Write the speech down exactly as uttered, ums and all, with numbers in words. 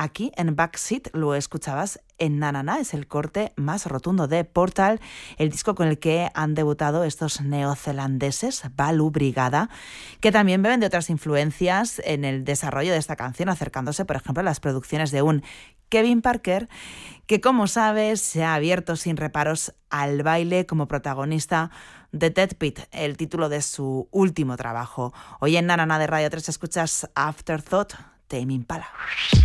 aquí en Backseat lo escuchabas en Na Na Na, es el corte más rotundo de Portal, el disco con el que han debutado estos neozelandeses, Balu Brigada, que también beben de otras influencias en el desarrollo de esta canción, acercándose, por ejemplo, a las producciones de un Kevin Parker, que, como sabes, se ha abierto sin reparos al baile como protagonista de Dead Pit, el título de su último trabajo. Hoy en Na Na Na de Radio tres escuchas Afterthought, Tame Impala.